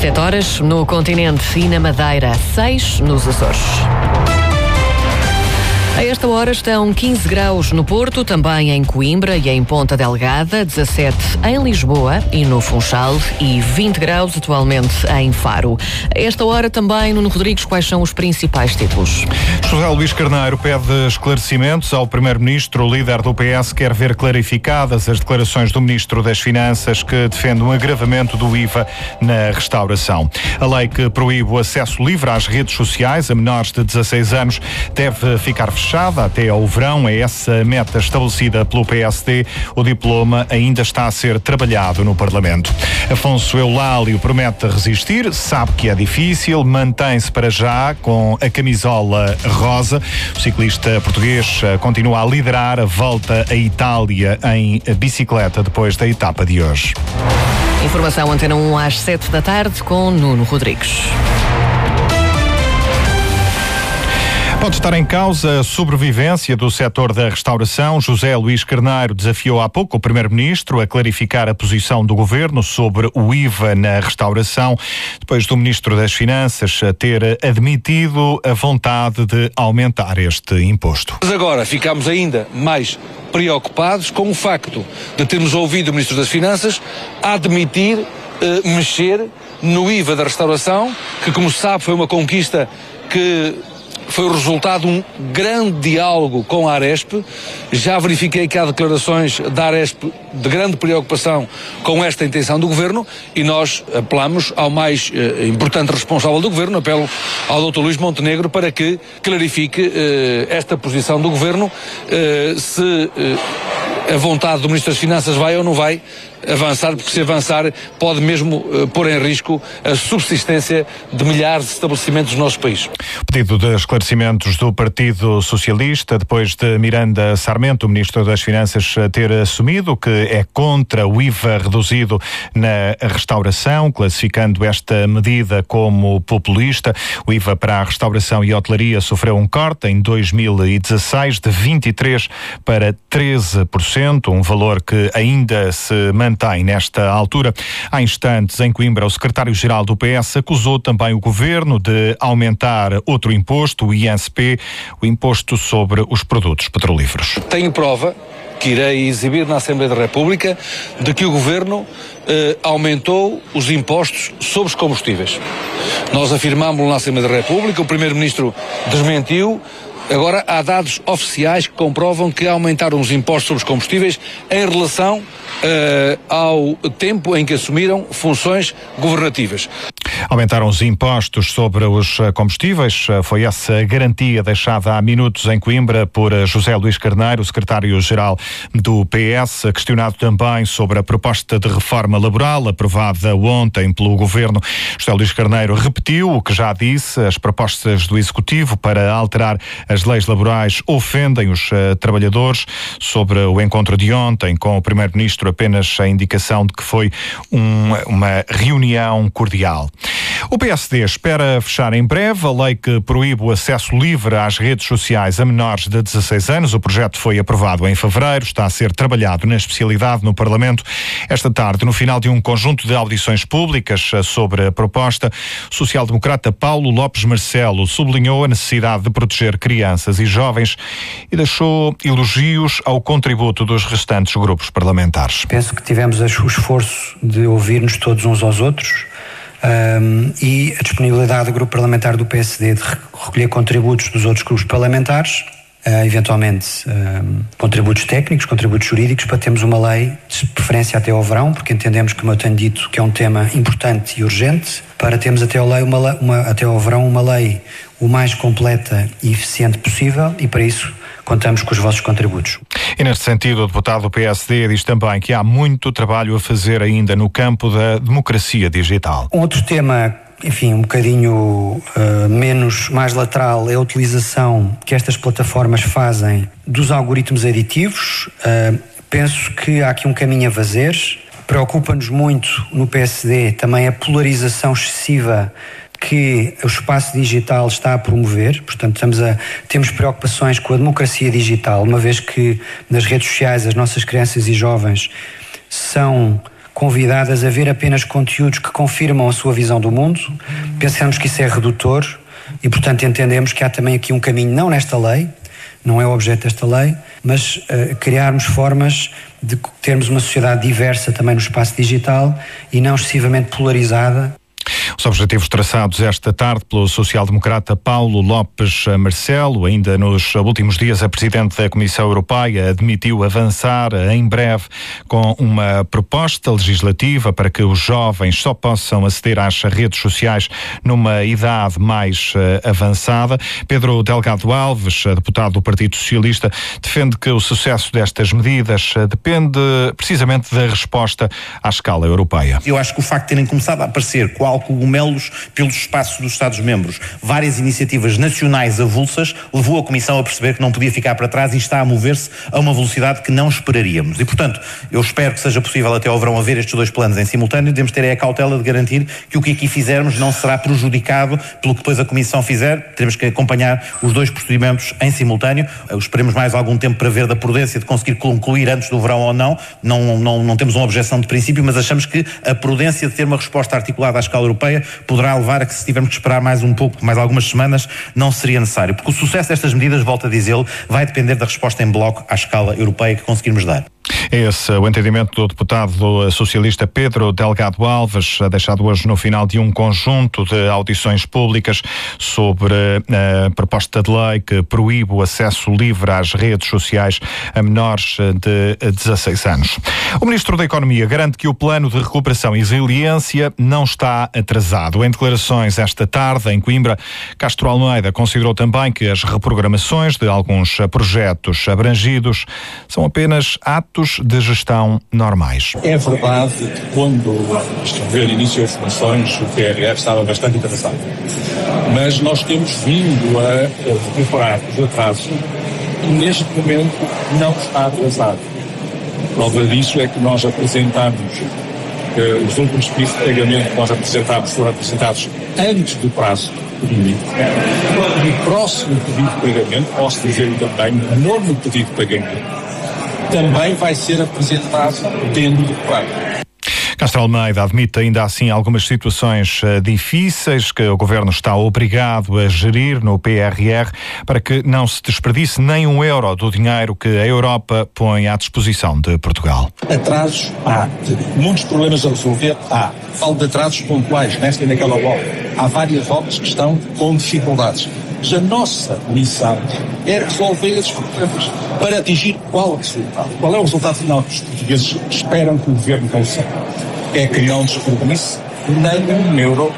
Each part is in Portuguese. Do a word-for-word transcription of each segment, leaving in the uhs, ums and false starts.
sete horas no continente e na Madeira, seis nos Açores. A esta hora estão quinze graus no Porto, também em Coimbra e em Ponta Delgada, dezassete em Lisboa e no Funchal e vinte graus atualmente em Faro. A esta hora também, Nuno Rodrigues, quais são os principais títulos? José Luís Carneiro pede esclarecimentos ao Primeiro-Ministro. O líder do P S quer ver clarificadas as declarações do Ministro das Finanças, que defende um agravamento do I V A na restauração. A lei que proíbe o acesso livre às redes sociais a menores de dezasseis anos deve ficar fechada até ao verão. É essa meta estabelecida pelo P S D. O diploma ainda está a ser trabalhado no Parlamento. Afonso Eulálio promete resistir, sabe que é difícil, mantém-se para já com a camisola rosa. O ciclista português continua a liderar a volta à Itália em bicicleta depois da etapa de hoje. Informação Antena um às sete da tarde com Nuno Rodrigues. Pode estar em causa a sobrevivência do setor da restauração. José Luís Carneiro desafiou há pouco o Primeiro-Ministro a clarificar a posição do Governo sobre o I V A na restauração, depois do Ministro das Finanças ter admitido a vontade de aumentar este imposto. Mas agora ficamos ainda mais preocupados com o facto de termos ouvido o Ministro das Finanças a admitir eh, mexer no I V A da restauração, que, como se sabe, foi uma conquista que foi o resultado de um grande diálogo com a Aresp. Já verifiquei que há declarações da Aresp de grande preocupação com esta intenção do Governo e nós apelamos ao mais eh, importante responsável do Governo, apelo ao doutor Luís Montenegro para que clarifique eh, esta posição do Governo, eh, se eh, a vontade do Ministro das Finanças vai ou não vai avançar, porque se avançar pode mesmo uh, pôr em risco a subsistência de milhares de estabelecimentos do nosso país. Pedido de esclarecimentos do Partido Socialista, depois de Miranda Sarmento, o Ministro das Finanças, ter assumido que é contra o I V A reduzido na restauração, classificando esta medida como populista. O I V A para a restauração e hotelaria sofreu um corte em dois mil e dezasseis de vinte e três para treze por cento, um valor que ainda se mantém Mantém nesta altura. Há instantes, em Coimbra, o secretário-geral do P S acusou também o Governo de aumentar outro imposto, o I S P, o imposto sobre os produtos petrolíferos. Tenho prova, que irei exibir na Assembleia da República, de que o Governo eh, aumentou os impostos sobre os combustíveis. Nós afirmámos na Assembleia da República, o Primeiro-Ministro desmentiu. Agora há dados oficiais que comprovam que aumentaram os impostos sobre os combustíveis em relação uh, ao tempo em que assumiram funções governativas. Aumentaram os impostos sobre os combustíveis. Foi essa a garantia deixada há minutos em Coimbra por José Luís Carneiro, secretário-geral do P S, questionado também sobre a proposta de reforma laboral aprovada ontem pelo Governo. José Luís Carneiro repetiu o que já disse: as propostas do Executivo para alterar as leis laborais ofendem os uh, trabalhadores. Sobre o encontro de ontem com o Primeiro-Ministro, apenas a indicação de que foi um, uma reunião cordial. O P S D espera fechar em breve a lei que proíbe o acesso livre às redes sociais a menores de dezasseis anos. O projeto foi aprovado em fevereiro, está a ser trabalhado na especialidade no Parlamento. Esta tarde, no final de um conjunto de audições públicas sobre a proposta, o social-democrata Paulo Lopes Marcelo sublinhou a necessidade de proteger crianças e jovens e deixou elogios ao contributo dos restantes grupos parlamentares. Penso que tivemos o esforço de ouvir-nos todos uns aos outros. Um, e a disponibilidade do grupo parlamentar do P S D de recolher contributos dos outros grupos parlamentares, uh, eventualmente um, contributos técnicos, contributos jurídicos, para termos uma lei de preferência até ao verão, porque entendemos, como eu tenho dito, que é um tema importante e urgente, para termos até ao, lei uma, uma, até ao verão uma lei o mais completa e eficiente possível, e para isso contamos com os vossos contributos. E neste sentido, o deputado do P S D diz também que há muito trabalho a fazer ainda no campo da democracia digital. Outro tema, enfim, um bocadinho uh, menos, mais lateral, é a utilização que estas plataformas fazem dos algoritmos aditivos. Uh, penso que há aqui um caminho a fazer. Preocupa-nos muito no P S D também a polarização excessiva que o espaço digital está a promover. Portanto, estamos a, temos preocupações com a democracia digital, uma vez que nas redes sociais as nossas crianças e jovens são convidadas a ver apenas conteúdos que confirmam a sua visão do mundo. Pensamos que isso é redutor e, portanto, entendemos que há também aqui um caminho, não nesta lei, não é o objeto desta lei, mas uh, criarmos formas de termos uma sociedade diversa também no espaço digital e não excessivamente polarizada. Os objetivos traçados esta tarde pelo social-democrata Paulo Lopes Marcelo. Ainda nos últimos dias, a Presidente da Comissão Europeia admitiu avançar em breve com uma proposta legislativa para que os jovens só possam aceder às redes sociais numa idade mais avançada. Pedro Delgado Alves, deputado do Partido Socialista, defende que o sucesso destas medidas depende precisamente da resposta à escala europeia. Eu acho que o facto de terem começado a aparecer qual cogumelos pelos espaços dos Estados-membros, várias iniciativas nacionais avulsas, levou a Comissão a perceber que não podia ficar para trás e está a mover-se a uma velocidade que não esperaríamos. E, portanto, eu espero que seja possível até ao verão haver estes dois planos em simultâneo. Devemos ter a cautela de garantir que o que aqui fizermos não será prejudicado pelo que depois a Comissão fizer. Teremos que acompanhar os dois procedimentos em simultâneo. Esperemos mais algum tempo para ver da prudência de conseguir concluir antes do verão ou não. Não, não, não temos uma objeção de princípio, mas achamos que a prudência de ter uma resposta articulada à escala europeia poderá levar a que, se tivermos que esperar mais um pouco, mais algumas semanas, não seria necessário. Porque o sucesso destas medidas, volto a dizê-lo, vai depender da resposta em bloco à escala europeia que conseguirmos dar. Esse é o entendimento do deputado socialista Pedro Delgado Alves, deixado hoje no final de um conjunto de audições públicas sobre a proposta de lei que proíbe o acesso livre às redes sociais a menores de dezasseis anos. O Ministro da Economia garante que o plano de recuperação e resiliência não está atrasado. Em declarações esta tarde em Coimbra, Castro Almeida considerou também que as reprogramações de alguns projetos abrangidos são apenas atos de gestão normais. É verdade que quando este governo iniciou as funções, o P R R estava bastante atrasado. Mas nós temos vindo a recuperar os atrasos e neste momento não está atrasado. Prova disso é que nós apresentamos, eh, os últimos pedidos de pagamento que nós apresentámos foram apresentados antes do prazo limite. E o próximo pedido de pagamento, posso dizer também, o novo pedido de pagamento, também vai ser apresentado dentro do prazo. Castro Almeida admite ainda assim algumas situações uh, difíceis que o Governo está obrigado a gerir no P R R para que não se desperdice nem um euro do dinheiro que a Europa põe à disposição de Portugal. Atrasos há. Muitos problemas a resolver há. Falo de atrasos pontuais, nesta e naquela obra. Há várias obras que estão com dificuldades. Mas a nossa missão é resolver esses problemas para atingir qual resultado? Qual é o resultado final que os portugueses esperam que o Governo consiga? É que não desperdice nem um euro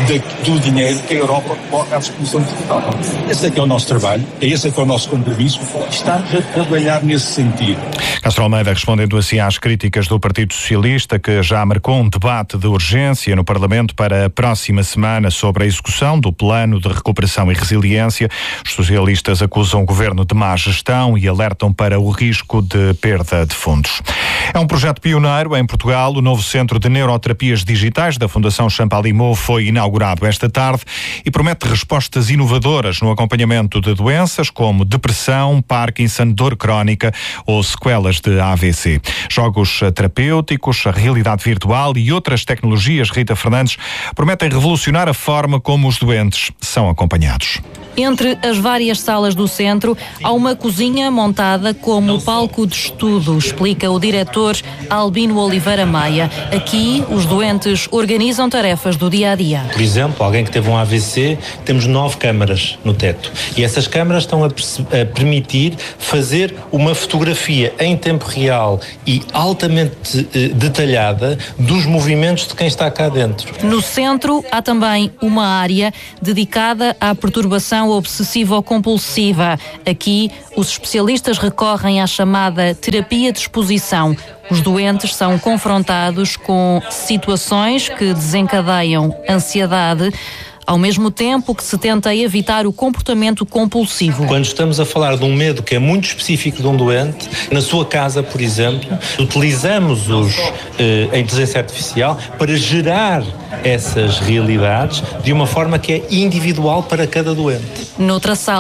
do dinheiro que a Europa coloca à disposição de Portugal. Esse é que é o nosso trabalho, esse é que é o nosso compromisso, estamos a trabalhar nesse sentido. Castro Almeida respondendo assim às críticas do Partido Socialista, que já marcou um debate de urgência no Parlamento para a próxima semana sobre a execução do Plano de Recuperação e Resiliência. Os socialistas acusam o Governo de má gestão e alertam para o risco de perda de fundos. É um projeto pioneiro em Portugal. O novo Centro de Neuroterapias Digitais da Fundação Champalimau foi inaugurado esta tarde e promete respostas inovadoras no acompanhamento de doenças como depressão, Parkinson, dor crónica ou sequelas de A V C. Jogos terapêuticos, a realidade virtual e outras tecnologias, Rita Fernandes, prometem revolucionar a forma como os doentes são acompanhados. Entre as várias salas do centro, há uma cozinha montada como palco de estudo, explica o diretor Albino Oliveira Maia. Aqui, os doentes organizam tarefas do dia-a-dia. Por exemplo, alguém que teve um A V C, temos nove câmaras no teto. E essas câmaras estão a, a permitir fazer uma fotografia em tempo real e altamente eh, detalhada dos movimentos de quem está cá dentro. No centro, há também uma área dedicada à perturbação obsessivo-compulsiva. Aqui, os especialistas recorrem à chamada terapia de exposição. Os doentes são confrontados com situações que desencadeiam ansiedade, ao mesmo tempo que se tenta evitar o comportamento compulsivo. Quando estamos a falar de um medo que é muito específico de um doente, na sua casa, por exemplo, utilizamos os, eh, a inteligência artificial para gerar essas realidades de uma forma que é individual para cada doente. Noutra sala,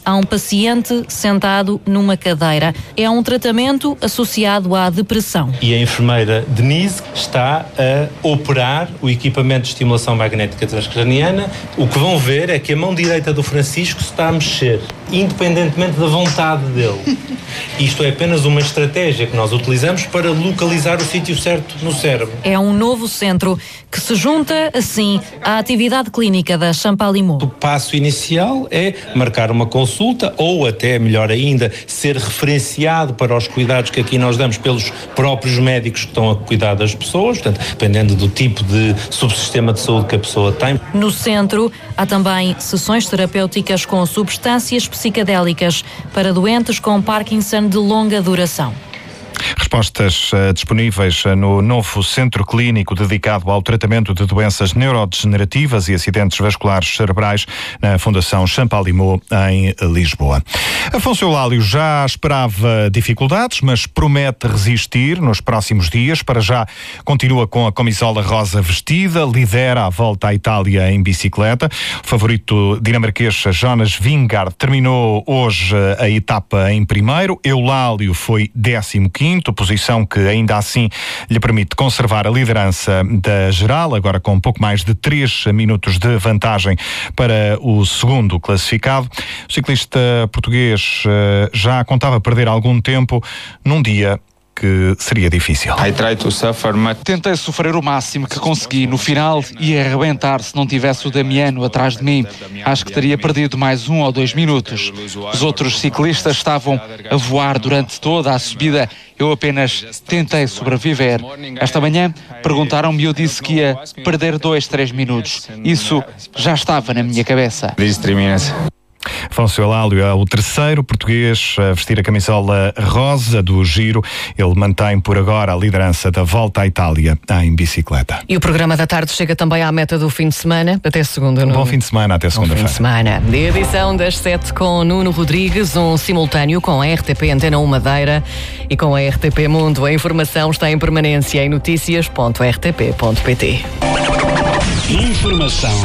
há um paciente sentado numa cadeira. É um tratamento associado à depressão. E a enfermeira Denise está a operar o equipamento de estimulação magnética transcraniana. O que vão ver é que a mão direita do Francisco se está a mexer, independentemente da vontade dele. Isto é apenas uma estratégia que nós utilizamos para localizar o sítio certo no cérebro. É um novo centro que se junta, assim, à atividade clínica da Champalimau. O passo inicial é marcar uma consulta ou até, melhor ainda, ser referenciado para os cuidados que aqui nós damos pelos próprios médicos que estão a cuidar das pessoas, portanto, dependendo do tipo de subsistema de saúde que a pessoa tem. No centro, há também sessões terapêuticas com substâncias psicadélicas para doentes com Parkinson de longa duração. Respostas uh, disponíveis uh, no novo centro clínico dedicado ao tratamento de doenças neurodegenerativas e acidentes vasculares cerebrais na Fundação Champalimau, em Lisboa. Afonso Eulálio já esperava dificuldades, mas promete resistir nos próximos dias. Para já continua com a camisola rosa vestida, lidera a volta à Itália em bicicleta. O favorito dinamarquês Jonas Vingegaard terminou hoje a etapa em primeiro. Eulálio foi décimo quinto, posição que ainda assim lhe permite conservar a liderança da geral, agora com um pouco mais de três minutos de vantagem para o segundo classificado. O ciclista português uh, já contava perder algum tempo num dia que seria difícil. I try to suffer, but... Tentei sofrer o máximo que consegui. No final, ia arrebentar se não tivesse o Damiano atrás de mim. Acho que teria perdido mais um ou dois minutos. Os outros ciclistas estavam a voar durante toda a subida. Eu apenas tentei sobreviver. Esta manhã perguntaram-me e eu disse que ia perder dois, três minutos. Isso já estava na minha cabeça. These three minutes. Afonso Eulálio é o terceiro português a vestir a camisola rosa do Giro. Ele mantém por agora a liderança da Volta à Itália em bicicleta. E o programa da tarde chega também à meta do fim de semana, até segunda. Um no... bom fim de semana, até segunda-feira. Um fim de semana. De edição das sete com Nuno Rodrigues, um simultâneo com a R T P Antena um Madeira e com a R T P Mundo. A informação está em permanência em notícias ponto r t p ponto p t. Informação.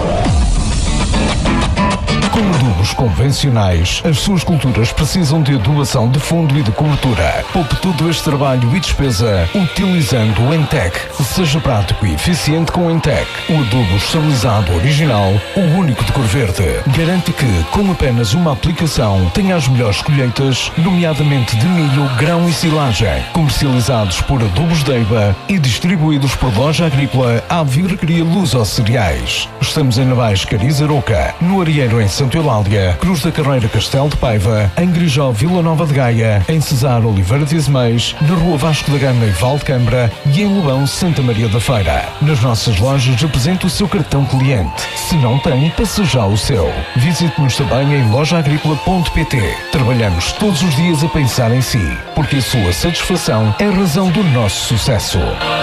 Como adubos convencionais, as suas culturas precisam de adubação de fundo e de cobertura. Poupe todo este trabalho e despesa utilizando o Entec. Seja prático e eficiente com o Entec. O adubo estabilizado original, o único de cor verde, garante que, com apenas uma aplicação, tenha as melhores colheitas, nomeadamente de milho, grão e silagem. Comercializados por Adubos Deiba e distribuídos por Loja Agrícola Avirgueria Luz aos Cereais. Estamos em Navais Cariz Aroca, no Arieiro em Santo Eulália, Cruz da Carreira Castelo de Paiva, em Grijó Vila Nova de Gaia, em Cesar Oliveira de Azeméis, na Rua Vasco da Gama e Valdecambra e em Lobão Santa Maria da Feira. Nas nossas lojas apresente o seu cartão cliente. Se não tem, passe já o seu. Visite-nos também em loja agrícola ponto p t. Trabalhamos todos os dias a pensar em si, porque a sua satisfação é a razão do nosso sucesso.